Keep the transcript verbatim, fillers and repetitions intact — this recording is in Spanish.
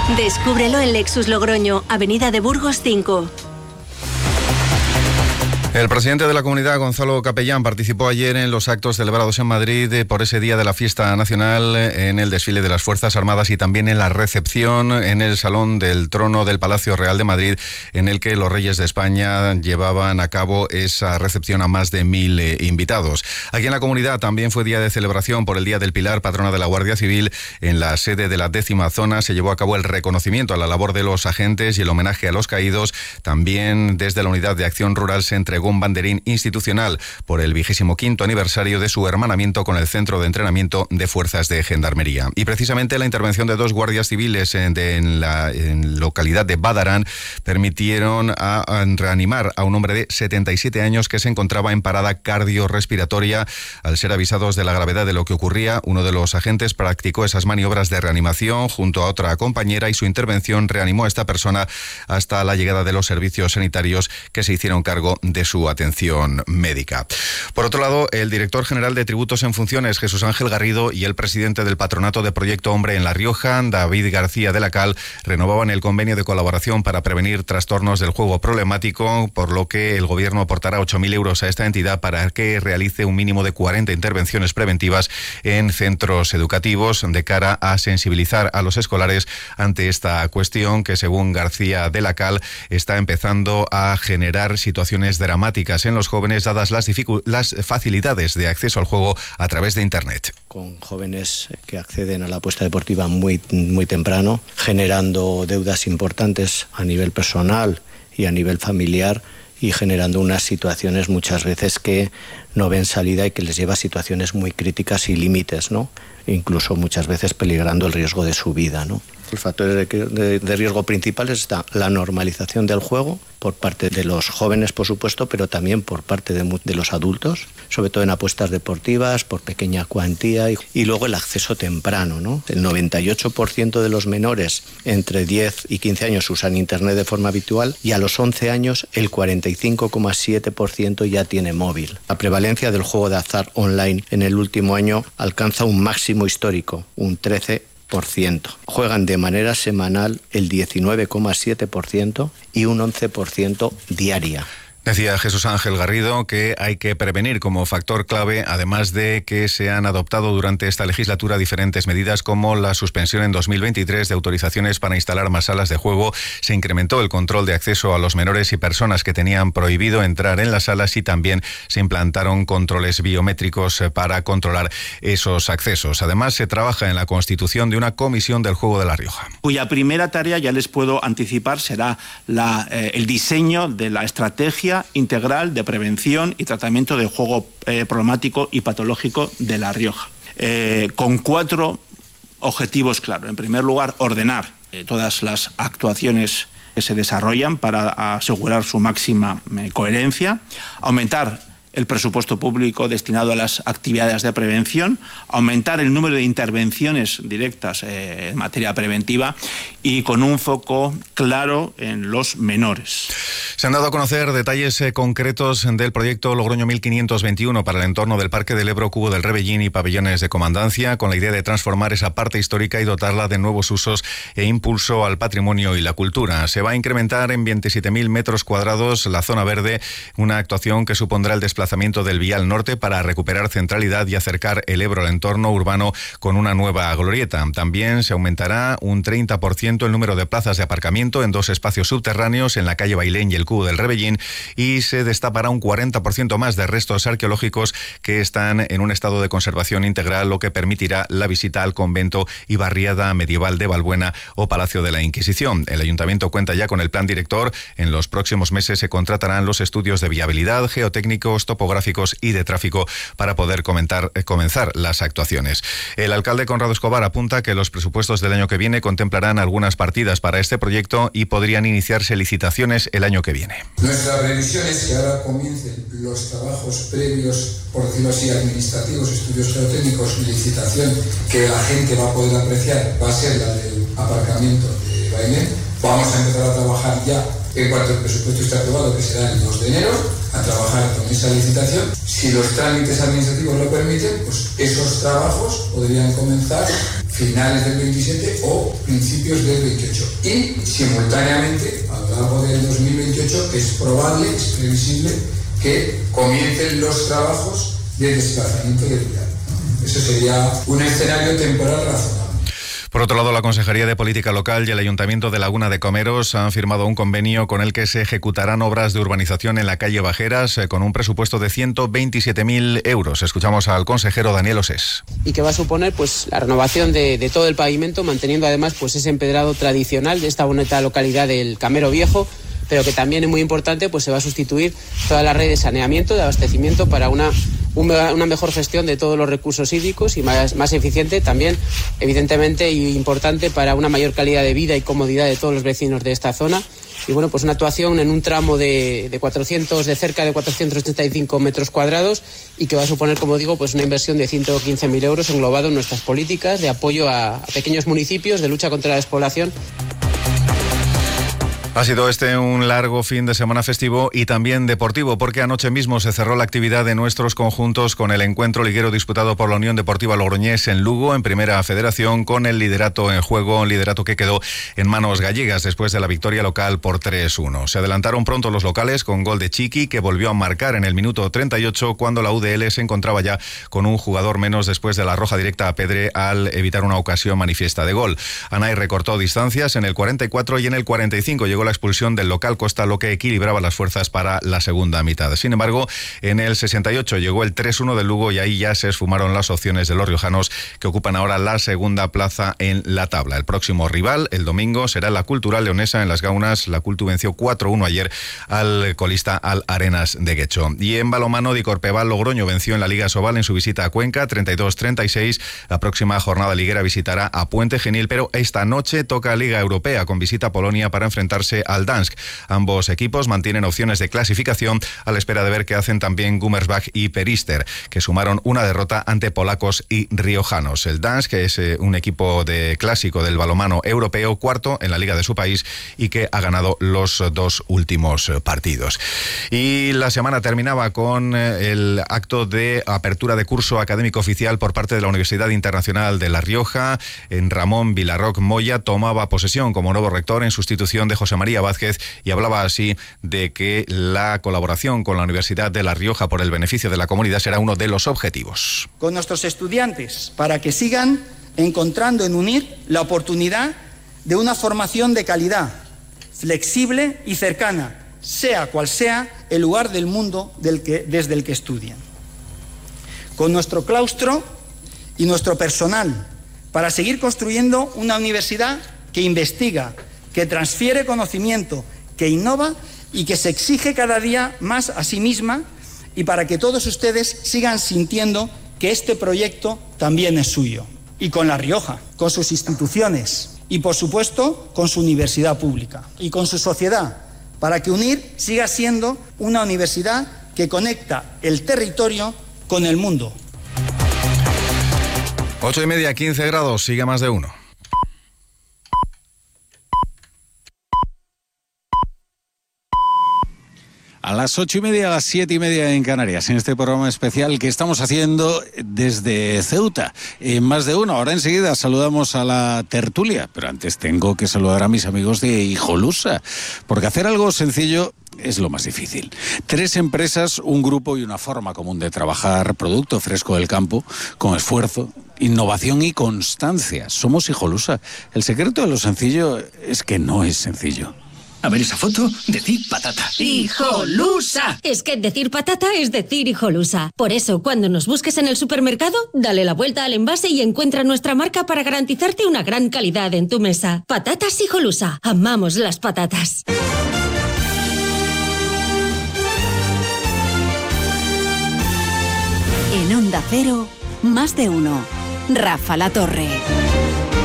Descúbrelo en Lexus Logroño, Avenida de Burgos cinco. El presidente de la comunidad, Gonzalo Capellán, participó ayer en los actos celebrados en Madrid por ese día de la fiesta nacional, en el desfile de las Fuerzas Armadas y también en la recepción en el Salón del Trono del Palacio Real de Madrid, en el que los reyes de España llevaban a cabo esa recepción a más de mil eh, invitados. Aquí en la comunidad también fue día de celebración por el Día del Pilar, patrona de la Guardia Civil. En la sede de la décima zona se llevó a cabo el reconocimiento a la labor de los agentes y el homenaje a los caídos. También desde la Unidad de Acción Rural se entregó un banderín institucional por el vigésimo quinto aniversario de su hermanamiento con el Centro de Entrenamiento de Fuerzas de Gendarmería. Y precisamente la intervención de dos guardias civiles en, de, en la en localidad de Badarán permitieron a, a reanimar a un hombre de setenta y siete años que se encontraba en parada cardiorrespiratoria. Al ser avisados de la gravedad de lo que ocurría, uno de los agentes practicó esas maniobras de reanimación junto a otra compañera y su intervención reanimó a esta persona hasta la llegada de los servicios sanitarios que se hicieron cargo de su atención médica. Por otro lado, el director general de Tributos en Funciones, Jesús Ángel Garrido, y el presidente del Patronato de Proyecto Hombre en La Rioja, David García de la Cal, renovaban el convenio de colaboración para prevenir trastornos del juego problemático, por lo que el gobierno aportará ocho mil euros a esta entidad para que realice un mínimo de cuarenta intervenciones preventivas en centros educativos de cara a sensibilizar a los escolares ante esta cuestión que, según García de la Cal, está empezando a generar situaciones dramáticas en los jóvenes dadas las, dificu- las facilidades de acceso al juego a través de Internet. Con jóvenes que acceden a la apuesta deportiva muy, muy temprano, generando deudas importantes a nivel personal y a nivel familiar y generando unas situaciones muchas veces que no ven salida y que les lleva a situaciones muy críticas y límites, ¿no? Incluso muchas veces peligrando el riesgo de su vida, ¿no? Los factores de, de, de riesgo principales están la normalización del juego por parte de los jóvenes, por supuesto, pero también por parte de, de los adultos, sobre todo en apuestas deportivas, por pequeña cuantía, y, y luego el acceso temprano, ¿no? El noventa y ocho por ciento de los menores entre diez y quince años usan Internet de forma habitual y a los once años el cuarenta y cinco coma siete por ciento ya tiene móvil. La prevalencia del juego de azar online en el último año alcanza un máximo histórico, un trece por ciento. Juegan de manera semanal el diecinueve coma siete por ciento y un once por ciento diaria. Decía Jesús Ángel Garrido que hay que prevenir como factor clave, además de que se han adoptado durante esta legislatura diferentes medidas como la suspensión en dos mil veintitrés de autorizaciones para instalar más salas de juego, se incrementó el control de acceso a los menores y personas que tenían prohibido entrar en las salas y también se implantaron controles biométricos para controlar esos accesos. Además, se trabaja en la constitución de una comisión del juego de La Rioja, cuya primera tarea, ya les puedo anticipar, será la, eh, el diseño de la estrategia integral de prevención y tratamiento del juego eh, problemático y patológico de La Rioja, eh, con cuatro objetivos claros. En primer lugar, ordenar eh, todas las actuaciones que se desarrollan para asegurar su máxima eh, coherencia, aumentar el presupuesto público destinado a las actividades de prevención, aumentar el número de intervenciones directas eh, en materia preventiva y con un foco claro en los menores. Se han dado a conocer detalles eh, concretos del proyecto Logroño mil quinientos veintiuno para el entorno del Parque del Ebro, Cubo del Rebellín y pabellones de comandancia, con la idea de transformar esa parte histórica y dotarla de nuevos usos e impulso al patrimonio y la cultura. Se va a incrementar en veintisiete mil metros cuadrados la zona verde, una actuación que supondrá el desplazamiento del Vial Norte para recuperar centralidad y acercar el Ebro al entorno urbano con una nueva glorieta. También se aumentará un treinta por ciento el número de plazas de aparcamiento en dos espacios subterráneos, en la calle Bailén y el Cubo del Rebellín, y se destapará un cuarenta por ciento más de restos arqueológicos que están en un estado de conservación integral, lo que permitirá la visita al convento y barriada medieval de Valbuena o Palacio de la Inquisición. El ayuntamiento cuenta ya con el plan director. En los próximos meses se contratarán los estudios de viabilidad, geotécnicos, topográficos y de tráfico para poder comentar, eh, comenzar las actuaciones. El alcalde Conrado Escobar apunta que los presupuestos del año que viene contemplarán algunas partidas para este proyecto y podrían iniciarse licitaciones el año que viene. Nuestra previsión es que ahora comiencen los trabajos previos, por decirlo así, administrativos, estudios geotécnicos y licitación que la gente va a poder apreciar, va a ser la del aparcamiento de Bailén. Vamos a empezar a trabajar ya, en cuanto el presupuesto esté aprobado, que será el dos de enero, a trabajar con esa licitación. Si los trámites administrativos lo permiten, pues esos trabajos podrían comenzar finales del veintisiete o principios principios del veintiocho. Y, simultáneamente, a lo largo del dos mil veintiocho, es probable, es previsible, que comiencen los trabajos de desplazamiento del vial. Eso sería un escenario temporal razonable. Por otro lado, la Consejería de Política Local y el Ayuntamiento de Laguna de Comeros han firmado un convenio con el que se ejecutarán obras de urbanización en la calle Bajeras eh, con un presupuesto de ciento veintisiete mil euros. Escuchamos al consejero Daniel Osés. Y que va a suponer pues la renovación de, de todo el pavimento, manteniendo además pues ese empedrado tradicional de esta bonita localidad del Camero Viejo, pero que también es muy importante, pues se va a sustituir toda la red de saneamiento, de abastecimiento para una, una mejor gestión de todos los recursos hídricos y más, más eficiente también, evidentemente, y importante para una mayor calidad de vida y comodidad de todos los vecinos de esta zona. Y bueno, pues una actuación en un tramo de, de cuatrocientos, de cerca de cuatrocientos ochenta y cinco metros cuadrados y que va a suponer, como digo, pues una inversión de ciento quince mil euros englobado en nuestras políticas de apoyo a, a pequeños municipios, de lucha contra la despoblación. Ha sido este un largo fin de semana festivo y también deportivo, porque anoche mismo se cerró la actividad de nuestros conjuntos con el encuentro liguero disputado por la Unión Deportiva Logroñés en Lugo, en Primera Federación, con el liderato en juego, un liderato que quedó en manos gallegas después de la victoria local por tres uno. Se adelantaron pronto los locales con gol de Chiqui, que volvió a marcar en el minuto treinta y ocho, cuando la U D L se encontraba ya con un jugador menos después de la roja directa a Pedre al evitar una ocasión manifiesta de gol. Anay recortó distancias en el cuarenta y cuatro y en el cuarenta y cinco llegó la expulsión del local Costa, lo que equilibraba las fuerzas para la segunda mitad. Sin embargo, en el sesenta y ocho llegó el tres uno del Lugo y ahí ya se esfumaron las opciones de los riojanos, que ocupan ahora la segunda plaza en la tabla. El próximo rival, el domingo, será la Cultural Leonesa en Las Gaunas. La Cultu venció cuatro uno ayer al colista, al Arenas de Guecho. Y en balonmano, Dicorpeval Logroño venció en la Liga Sobal en su visita a Cuenca, treinta y dos treinta y seis. La próxima jornada liguera visitará a Puente Genil, pero esta noche toca Liga Europea con visita a Polonia para enfrentarse al Dansk. Ambos equipos mantienen opciones de clasificación a la espera de ver qué hacen también Gummersbach y Perister, que sumaron una derrota ante polacos y riojanos. El Dansk, que es eh, un equipo de clásico del balonmano europeo, cuarto en la liga de su país y que ha ganado los dos últimos partidos. Y la semana terminaba con eh, el acto de apertura de curso académico oficial por parte de la Universidad Internacional de La Rioja. En Ramón Vilarroc Moya tomaba posesión como nuevo rector en sustitución de José María Vázquez y hablaba así de que la colaboración con la Universidad de La Rioja por el beneficio de la comunidad será uno de los objetivos. Con nuestros estudiantes, para que sigan encontrando en UNIR la oportunidad de una formación de calidad, flexible y cercana, sea cual sea el lugar del mundo del que, desde el que estudian. Con nuestro claustro y nuestro personal, para seguir construyendo una universidad que investiga, que transfiere conocimiento, que innova y que se exige cada día más a sí misma, y para que todos ustedes sigan sintiendo que este proyecto también es suyo. Y con La Rioja, con sus instituciones y, por supuesto, con su universidad pública y con su sociedad, para que UNIR siga siendo una universidad que conecta el territorio con el mundo. Ocho y media, quince grados, sigue más de uno. A las ocho y media, a las siete y media en Canarias, en este programa especial que estamos haciendo desde Ceuta, en Más de Uno. Ahora enseguida saludamos a la tertulia, pero antes tengo que saludar a mis amigos de Hijolusa, porque hacer algo sencillo es lo más difícil. Tres empresas, un grupo y una forma común de trabajar producto fresco del campo, con esfuerzo, innovación y constancia. Somos Hijolusa. El secreto de lo sencillo es que no es sencillo. A ver esa foto, decir patata. ¡Hijolusa! Es que decir patata es decir Hijolusa. Por eso, cuando nos busques en el supermercado, dale la vuelta al envase y encuentra nuestra marca para garantizarte una gran calidad en tu mesa. Patatas Hijolusa. Amamos las patatas. En Onda Cero, Más de Uno. Rafa La Torre.